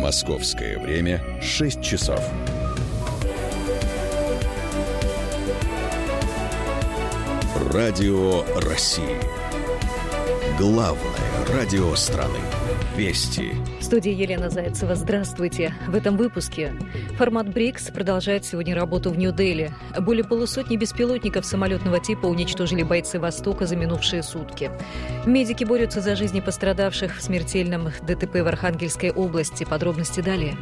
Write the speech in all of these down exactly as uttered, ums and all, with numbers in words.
Московское время шесть часов. Радио России. Главное радио страны. Вести. В студии Елена Зайцева. Здравствуйте. В этом выпуске. Формат БРИКС продолжает сегодня работу в Нью-Дели. Более полусотни беспилотников самолетного типа уничтожили бойцы Востока за минувшие сутки. Медики борются за жизни пострадавших в смертельном ДТП в Архангельской области. Подробности далее.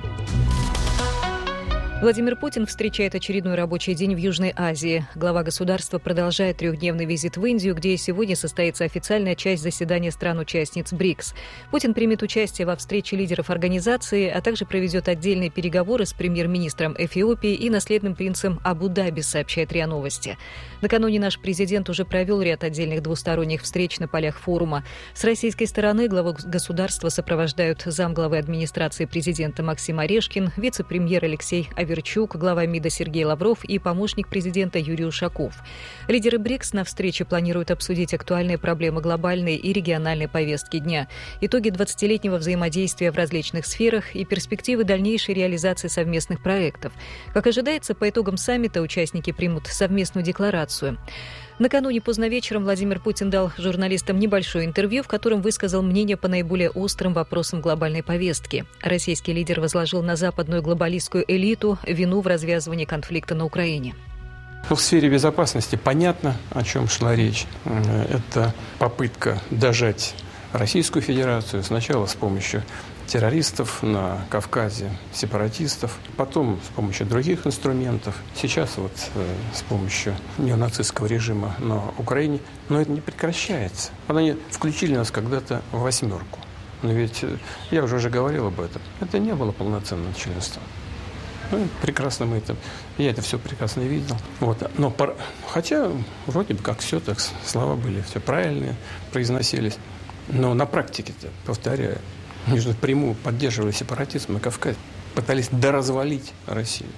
Владимир Путин встречает очередной рабочий день в Южной Азии. Глава государства продолжает трехдневный визит в Индию, где сегодня состоится официальная часть заседания стран-участниц БРИКС. Путин примет участие во встрече лидеров организации, а также проведет отдельные переговоры с премьер-министром Эфиопии и наследным принцем Абу-Даби, сообщает РИА Новости. Накануне наш президент уже провел ряд отдельных двусторонних встреч на полях форума. С российской стороны главу государства сопровождают замглавы администрации президента Максим Орешкин, вице-премьер Алексей Аверчук, Верчук, глава МИДа Сергей Лавров и помощник президента Юрий Ушаков. Лидеры БРИКС на встрече планируют обсудить актуальные проблемы глобальной и региональной повестки дня, итоги двадцатилетнего взаимодействия в различных сферах и перспективы дальнейшей реализации совместных проектов. Как ожидается, по итогам саммита участники примут совместную декларацию. Накануне поздно вечером Владимир Путин дал журналистам небольшое интервью, в котором высказал мнение по наиболее острым вопросам глобальной повестки. Российский лидер возложил на западную глобалистскую элиту вину в развязывании конфликта на Украине. В сфере безопасности понятно, о чем шла речь. Это попытка дожать Российскую Федерацию сначала с помощью террористов на Кавказе, сепаратистов, потом с помощью других инструментов, сейчас вот э, с помощью неонацистского режима на Украине. Но это не прекращается. Они включили нас когда-то в восьмерку. Но ведь, я уже, уже говорил об этом, это не было полноценным членством. Ну, прекрасно мы это, я это все прекрасно видел. Вот. Но пор, хотя вроде бы как все так, слова были все правильные, произносились. Но на практике-то, повторяю, они же напрямую поддерживали сепаратизм на Кавказе, пытались доразвалить Россию.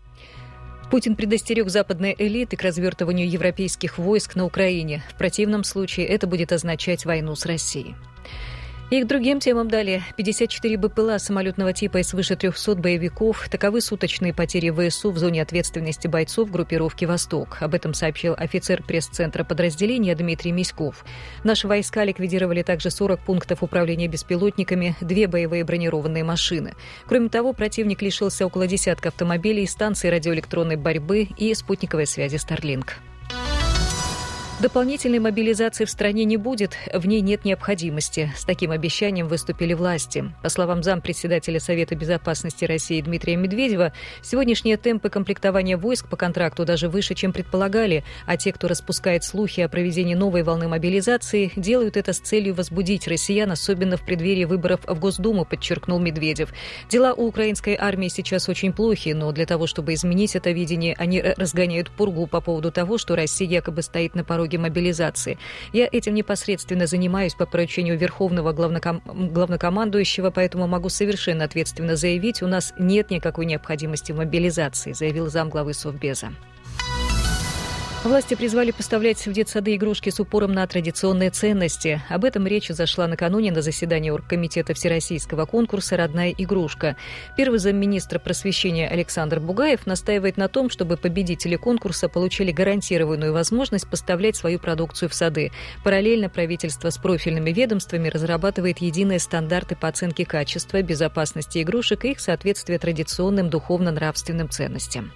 Путин предостерег западные элиты к развертыванию европейских войск на Украине. В противном случае это будет означать войну с Россией. И к другим темам далее. пятьдесят четыре БПЛА самолетного типа и свыше трехсот боевиков. Таковы суточные потери ВСУ в зоне ответственности бойцов группировки «Восток». Об этом сообщил офицер пресс-центра подразделения Дмитрий Миськов. Наши войска ликвидировали также сорок пунктов управления беспилотниками, две боевые бронированные машины. Кроме того, противник лишился около десятка автомобилей, станций радиоэлектронной борьбы и спутниковой связи Starlink. Дополнительной мобилизации в стране не будет, в ней нет необходимости. С таким обещанием выступили власти. По словам зампредседателя Совета безопасности России Дмитрия Медведева, сегодняшние темпы комплектования войск по контракту даже выше, чем предполагали, а те, кто распускает слухи о проведении новой волны мобилизации, делают это с целью возбудить россиян, особенно в преддверии выборов в Госдуму, подчеркнул Медведев. Дела у украинской армии сейчас очень плохи, но для того, чтобы изменить это видение, они разгоняют пургу по поводу того, что Россия якобы стоит на пороге мобилизации. Я этим непосредственно занимаюсь по поручению Верховного главноком... главнокомандующего, поэтому могу совершенно ответственно заявить, у нас нет никакой необходимости в мобилизации, заявил замглавы Совбеза. Власти призвали поставлять в детсады игрушки с упором на традиционные ценности. Об этом речь зашла накануне на заседании оргкомитета Всероссийского конкурса «Родная игрушка». Первый замминистра просвещения Александр Бугаев настаивает на том, чтобы победители конкурса получили гарантированную возможность поставлять свою продукцию в сады. Параллельно правительство с профильными ведомствами разрабатывает единые стандарты по оценке качества, безопасности игрушек и их соответствия традиционным духовно-нравственным ценностям.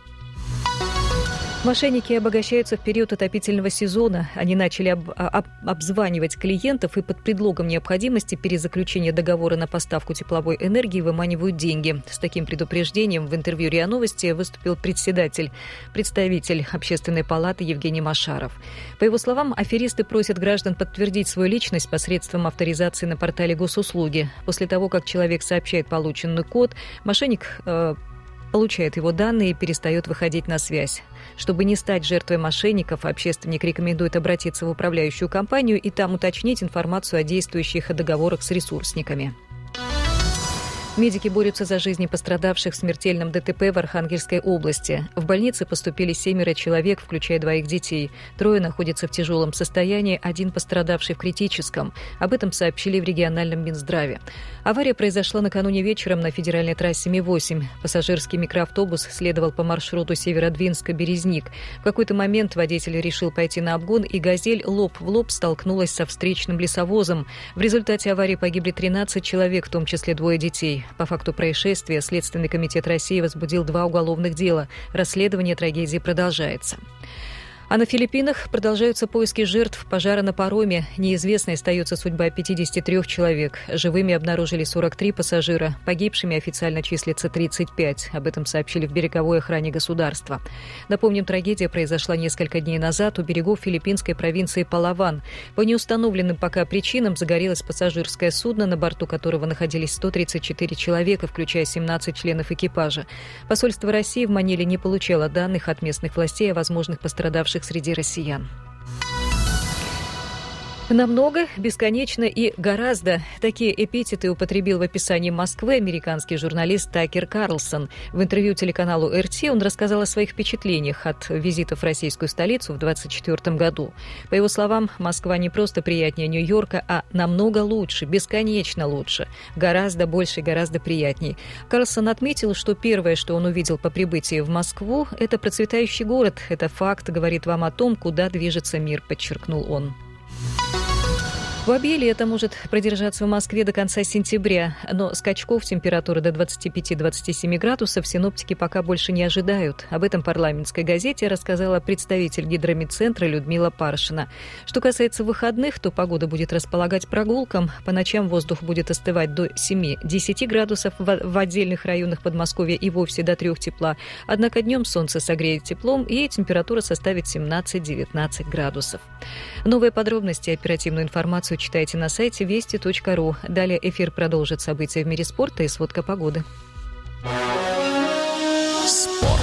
Мошенники обогащаются в период отопительного сезона. Они начали об, об, обзванивать клиентов и под предлогом необходимости перезаключения договора на поставку тепловой энергии выманивают деньги. С таким предупреждением в интервью РИА Новости выступил председатель, представитель Общественной палаты Евгений Машаров. По его словам, аферисты просят граждан подтвердить свою личность посредством авторизации на портале госуслуги. После того, как человек сообщает полученный код, мошенник э, получает его данные и перестает выходить на связь. Чтобы не стать жертвой мошенников, общественник рекомендует обратиться в управляющую компанию и там уточнить информацию о действующих договорах с ресурсниками. Медики борются за жизни пострадавших в смертельном ДТП в Архангельской области. В больнице поступили семеро человек, включая двоих детей. Трое находятся в тяжелом состоянии, один пострадавший в критическом. Об этом сообщили в региональном Минздраве. Авария произошла накануне вечером на федеральной трассе Ми восемь. Пассажирский микроавтобус следовал по маршруту Северодвинск-Березник. В какой-то момент водитель решил пойти на обгон, и «Газель» лоб в лоб столкнулась со встречным лесовозом. В результате аварии погибли тринадцать человек, в том числе двое детей. По факту происшествия Следственный комитет России возбудил два уголовных дела. Расследование трагедии продолжается. А на Филиппинах продолжаются поиски жертв пожара на пароме. Неизвестной остается судьба пятидесяти трёх человек. Живыми обнаружили сорок три пассажира. Погибшими официально числится тридцать пять. Об этом сообщили в береговой охране государства. Напомним, трагедия произошла несколько дней назад у берегов филиппинской провинции Палаван. По неустановленным пока причинам загорелось пассажирское судно, на борту которого находились сто тридцать четыре человека, включая семнадцать членов экипажа. Посольство России в Маниле не получало данных от местных властей о возможных пострадавших среди россиян. Намного, бесконечно и гораздо. Такие эпитеты употребил в описании Москвы американский журналист Такер Карлсон. В интервью телеканалу эр ти он рассказал о своих впечатлениях от визита в российскую столицу в двадцать четвёртом году. По его словам, Москва не просто приятнее Нью-Йорка, а намного лучше, бесконечно лучше. Гораздо больше, гораздо приятней. Карлсон отметил, что первое, что он увидел по прибытии в Москву, это процветающий город. Это факт, говорит вам о том, куда движется мир, подчеркнул он. В обилии это может продержаться в Москве до конца сентября, но скачков температуры до двадцати пяти — двадцати семи градусов синоптики пока больше не ожидают. Об этом парламентской газете рассказала представитель Гидромедцентра Людмила Паршина. Что касается выходных, то погода будет располагать прогулкам. По ночам воздух будет остывать до семи-десяти градусов, в отдельных районах Подмосковья и вовсе до трёх тепла. Однако днем солнце согреет теплом, и температура составит семнадцать-девятнадцать градусов. Новые подробности и оперативную информацию читайте на сайте вести точка ру. Далее эфир продолжит события в мире спорта и сводка погоды. Спорт.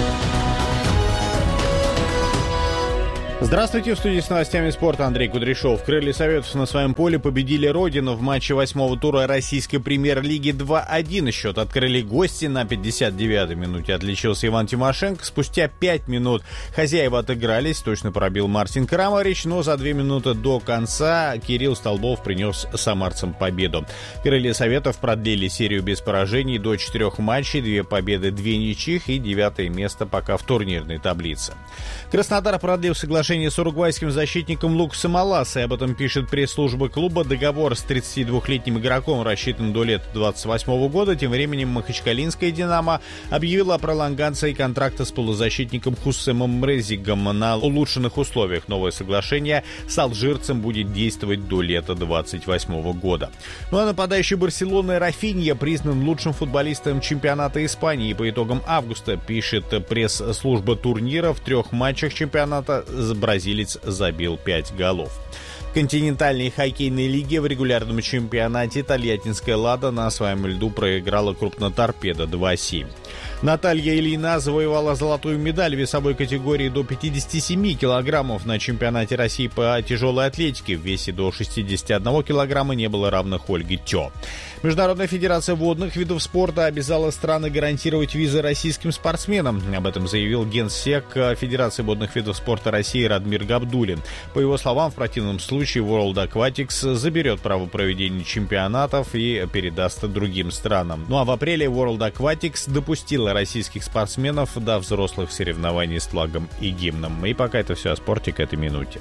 Здравствуйте, в студии с новостями спорта Андрей Кудряшов. Крылья Советов на своем поле победили родину в матче восьмого тура российской премьер-лиги два один. Счет открыли гости. На пятьдесят девятой минуте отличился Иван Тимошенко. Спустя пять минут хозяева отыгрались. Точно пробил Мартин Крамарич, но за две минуты до конца Кирилл Столбов принес самарцам победу. Крылья Советов продлили серию без поражений до четырех матчей. Две победы, две ничьих и девятое место пока в турнирной таблице. Краснодар продлил соглашение с уругвайским защитником Лукасом Аласой. Об этом пишет пресс-служба клуба. Договор с тридцатидвухлетним игроком рассчитан до лета двадцать восьмого года. Тем временем Махачкалинская «Динамо» объявила о пролонгации контракта с полузащитником Хуссемом Мрезигом на улучшенных условиях. Новое соглашение с алжирцем будет действовать до лета двадцать восьмого года. Ну а нападающий Барселоны Рафинья признан лучшим футболистом чемпионата Испании по итогам августа, пишет пресс-служба турнира. В трех матчах чемпионата бразилец забил пять голов. В континентальной хоккейной лиге в регулярном чемпионате тольяттинская «Лада» на своем льду проиграла крупноторпедо два семь. Наталья Ильина завоевала золотую медаль в весовой категории до пятидесяти семи килограммов на чемпионате России по тяжелой атлетике. В весе до шестидесяти одного килограмма не было равных Ольге Тё. Международная федерация водных видов спорта обязала страны гарантировать визы российским спортсменам. Об этом заявил генсек Федерации водных видов спорта России Радмир Габдуллин. По его словам, в противном случае World Aquatics заберет право проведения чемпионатов и передаст другим странам. Ну а в апреле World Aquatics допустила российских спортсменов до взрослых соревнований с флагом и гимном. И пока это все о спорте к этой минуте.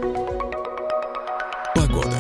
Погода.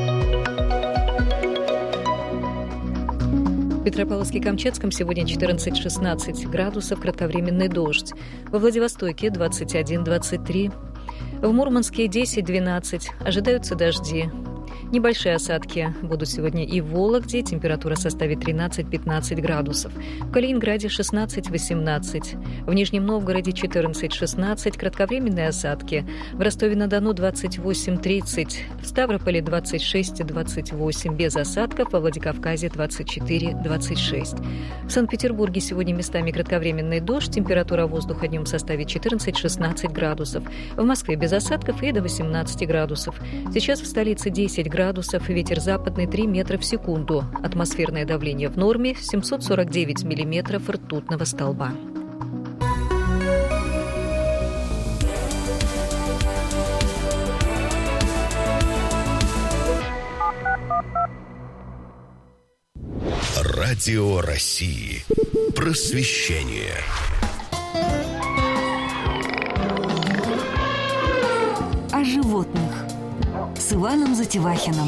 В Петропавловске-Камчатском сегодня четырнадцать-шестнадцать градусов, кратковременный дождь. Во Владивостоке двадцать один — двадцать три. В Мурманске десять-двенадцать. Ожидаются дожди. Небольшие осадки будут сегодня и в Вологде. Температура составит тринадцать-пятнадцать градусов. В Калининграде шестнадцать-восемнадцать. В Нижнем Новгороде четырнадцать-шестнадцать. Кратковременные осадки. В Ростове-на-Дону двадцать восемь — тридцать. В Ставрополе двадцать шесть — двадцать восемь. Без осадков. Во Владикавказе двадцать четыре — двадцать шесть. В Санкт-Петербурге сегодня местами кратковременный дождь. Температура воздуха днем составит четырнадцать-шестнадцать градусов. В Москве без осадков и до восемнадцати градусов. Сейчас в столице десять градусов. градусов, ветер западный три метра в секунду. Атмосферное давление в норме, семьсот сорок девять миллиметров ртутного столба. Радио России. Просвещение. О животных с Иваном Затевахиным.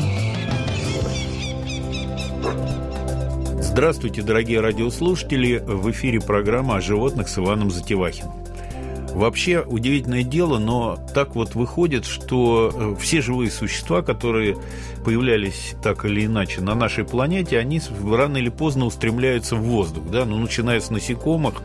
Здравствуйте, дорогие радиослушатели! В эфире программа «О животных» с Иваном Затевахиным. Вообще удивительное дело, но так вот выходит, что все живые существа, которые появлялись так или иначе на нашей планете, они рано или поздно устремляются в воздух, да? Ну, начиная с насекомых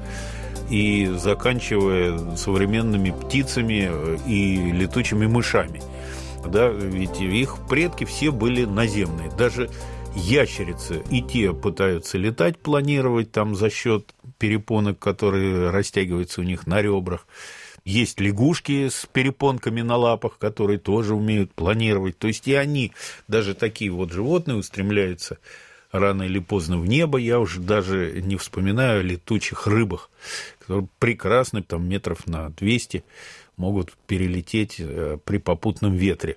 и заканчивая современными птицами и летучими мышами. Да? Ведь их предки все были наземные. Даже ящерицы и те пытаются летать, планировать там за счет перепонок, которые растягиваются у них на ребрах. Есть лягушки с перепонками на лапах, которые тоже умеют планировать. То есть и они, даже такие вот животные, устремляются рано или поздно в небо. Я уже даже не вспоминаю о летучих рыбах, которые прекрасно, там, метров на двести могут перелететь при попутном ветре,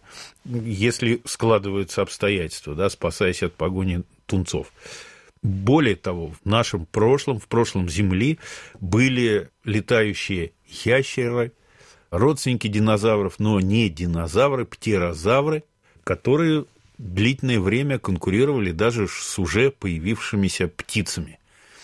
если складываются обстоятельства, да, спасаясь от погони тунцов. Более того, в нашем прошлом, в прошлом Земли были летающие ящеры, родственники динозавров, но не динозавры, птерозавры, которые длительное время конкурировали даже с уже появившимися птицами.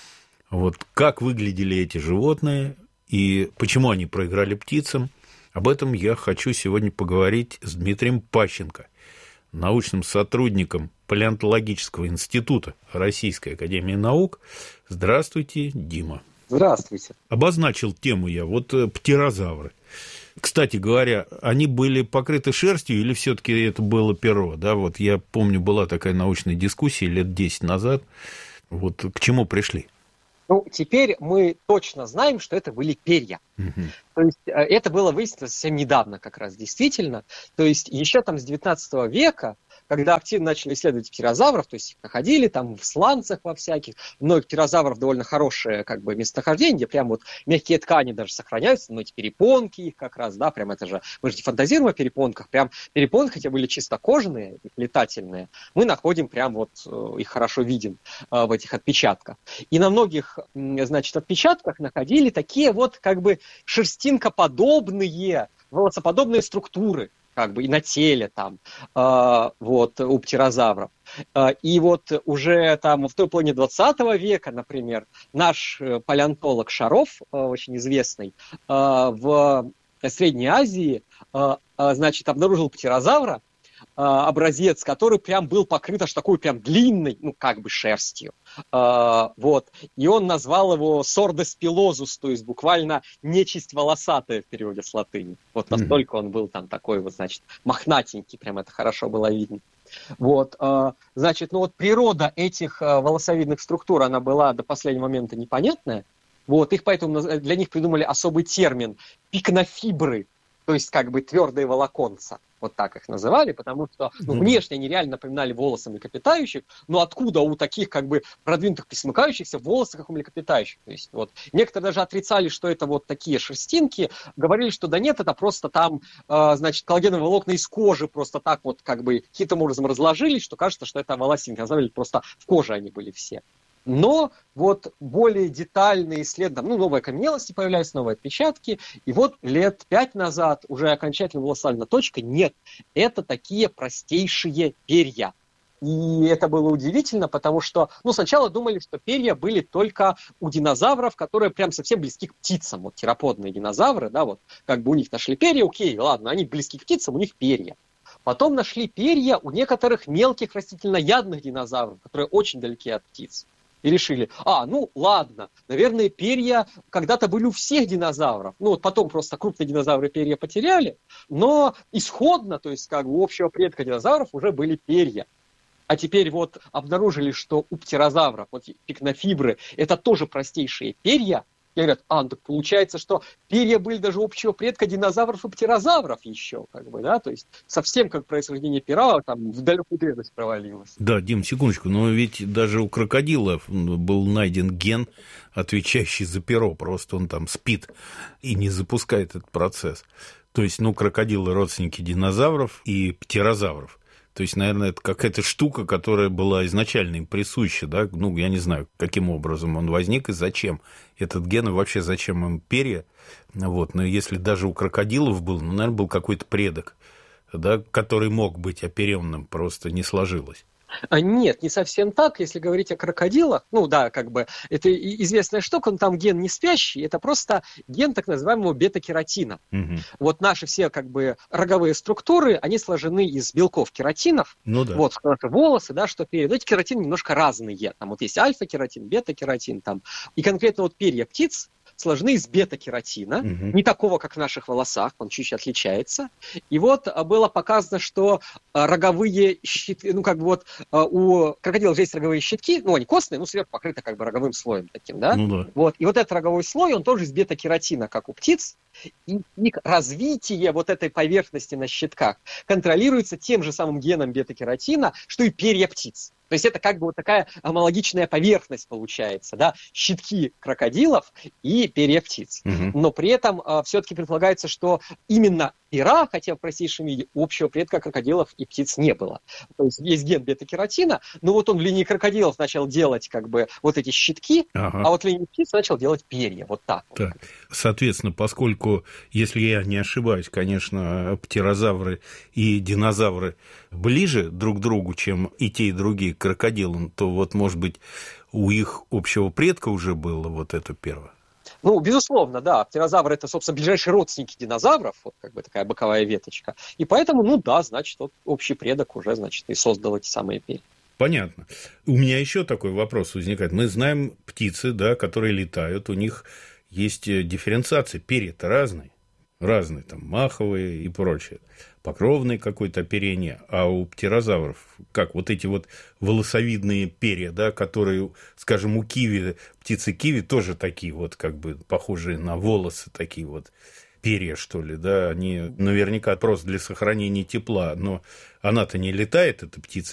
Вот как выглядели эти животные и почему они проиграли птицам, об этом я хочу сегодня поговорить с Дмитрием Пащенко, научным сотрудником Палеонтологического института Российской академии наук. Здравствуйте, Дима. Здравствуйте. Обозначил тему я, вот птерозавры. Кстати говоря, они были покрыты шерстью или все-таки это было перо? Да, вот я помню, была такая научная дискуссия лет десять назад. Вот к чему пришли? Ну, теперь мы точно знаем, что это были перья. Угу. То есть это было выяснено совсем недавно как раз, действительно. То есть еще там с девятнадцатого века, когда активно начали исследовать птерозавров, то есть их находили там в сланцах во всяких, многих птерозавров довольно хорошее как бы местонахождение, где прям вот мягкие ткани даже сохраняются, но эти перепонки их как раз, да, прям это же, мы же не фантазируем о перепонках, прям перепонки, хотя были чисто кожаные, летательные, мы находим прям вот, их хорошо видим в этих отпечатках. И на многих, значит, отпечатках находили такие вот как бы шерстинкоподобные, волосоподобные структуры, как бы и на теле там, э, вот, у птерозавров. Э, и вот уже там в той половине двадцатого века, например, наш палеонтолог Шаров, э, очень известный, э, в Средней Азии, э, э, значит, обнаружил птерозавра, э, образец, который прям был покрыт аж такой прям длинной, ну, как бы шерстью. Uh, вот. И он назвал его сордес пилозус, то есть буквально нечисть волосатая в переводе с латыни. Вот настолько mm-hmm. он был там такой вот, значит, мохнатенький, прям это хорошо было видно. Вот, uh, значит, ну вот природа этих uh, волосовидных структур, она была до последнего момента непонятная. Вот, их поэтому для них придумали особый термин пикнофибры, то есть как бы твердые волоконца. Вот так их называли, потому что ну, внешне они реально напоминали волосы млекопитающих, но откуда у таких как бы продвинутых пресмыкающихся волосы, как у млекопитающих? То есть, вот. Некоторые даже отрицали, что это вот такие шерстинки, говорили, что да нет, это просто там, э, значит, коллагеновые волокна из кожи просто так вот как бы хитрым образом разложились, что кажется, что это волосинки. На самом деле просто в коже они были все. Но вот более детальные исследования, ну, новые окаменелости появляются, новые отпечатки, и вот лет пять назад уже окончательно была установлена точка, нет, это такие простейшие перья. И это было удивительно, потому что, ну, сначала думали, что перья были только у динозавров, которые прям совсем близки к птицам, вот тероподные динозавры, да, вот, как бы у них нашли перья, окей, ладно, они близки к птицам, у них перья. Потом нашли перья у некоторых мелких растительноядных динозавров, которые очень далеки от птиц. И решили, а, ну ладно, наверное, перья когда-то были у всех динозавров. Ну вот потом просто крупные динозавры перья потеряли, но исходно, то есть как бы у общего предка динозавров уже были перья. А теперь вот обнаружили, что у птерозавров, вот пикнофибры, это тоже простейшие перья, И говорят, а, ну так получается, что перья были даже у общего предка динозавров и птерозавров еще, как бы, да, то есть совсем как происхождение пера там в далекую древность провалилось. Да, Дим, секундочку, но ведь даже у крокодила был найден ген, отвечающий за перо, просто он там спит и не запускает этот процесс. То есть, ну, крокодилы родственники динозавров и птерозавров. То есть, наверное, это какая-то штука, которая была изначально им присуща, да, ну, я не знаю, каким образом он возник и зачем этот ген, и вообще зачем им перья, вот, но если даже у крокодилов был, ну, наверное, был какой-то предок, да, который мог быть оперенным, просто не сложилось. А нет, не совсем так, если говорить о крокодилах, ну да, как бы, это известная штука, но там ген не спящий, это просто ген так называемого бета-кератина. Угу. Вот наши все, как бы, роговые структуры, они сложены из белков кератинов, ну да. Вот, волосы, да, что перья, но эти кератины немножко разные, там вот есть альфа-кератин, бета-кератин, там, и конкретно вот перья птиц сложны из бета-кератина, угу. не такого, как в наших волосах, он чуть-чуть отличается. И вот было показано, что роговые щиты, ну, как бы вот у крокодилов есть роговые щитки, ну, они костные, ну, сверху покрыты как бы роговым слоем таким, да? Ну, да. Вот. И вот этот роговой слой, он тоже из бета-кератина, как у птиц, и, и развитие вот этой поверхности на щитках контролируется тем же самым геном бета-кератина, что и перья птиц. То есть это как бы вот такая аналогичная поверхность получается, да, щитки крокодилов и перья птиц. Угу. Но при этом а, все-таки предполагается, что именно пера, хотя в простейшем виде, общего предка крокодилов и птиц не было. То есть есть ген бета-кератина, но вот он в линии крокодилов начал делать как бы вот эти щитки, ага. а вот в линии птиц начал делать перья, вот так. так. Вот. Соответственно, поскольку, если я не ошибаюсь, конечно, птерозавры и динозавры ближе друг к другу, чем и те, и другие к крокодилам, то вот, может быть, у их общего предка уже было вот это первое? Ну, безусловно, да. Птерозавры – это, собственно, ближайшие родственники динозавров, вот как бы такая боковая веточка. И поэтому, ну да, значит, вот общий предок уже, значит, и создал эти самые перья. Понятно. У меня еще такой вопрос возникает. Мы знаем птицы, да, которые летают, у них есть дифференциация, перья-то разные. Разные, там, маховые и прочее. Покровное какое-то оперение. А у птерозавров, как вот эти вот волосовидные перья, да, которые, скажем, у киви, птицы киви тоже такие вот, как бы, похожие на волосы, такие вот перья, что ли, да, они наверняка просто для сохранения тепла, но она-то не летает, эта птица,